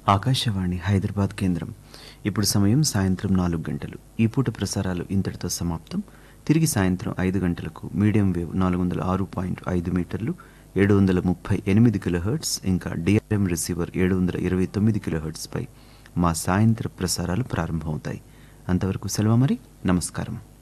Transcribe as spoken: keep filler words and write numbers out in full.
ఆకాశవాణి హైదరాబాద్ కేంద్రం. ఇప్పుడు సమయం సాయంత్రం నాలుగు గంటలు. ఈ పూట ప్రసారాలు ఇంతటితో సమాప్తం. తిరిగి సాయంత్రం ఐదు గంటలకు మీడియం వేవ్ నాలుగు వందల ఆరు పాయింట్ ఐదు మీటర్లు ఏడు వందల ముప్పై ఎనిమిది కిలోహెర్ట్స్ ఇంకా డిఆర్ఎం రిసీవర్ ఏడు వందల ఇరవై తొమ్మిది కిలోహెర్ట్స్పై మా సాయంత్ర ప్రసారాలు ప్రారంభమవుతాయి. అంతవరకు సెలవు మరి. నమస్కారం.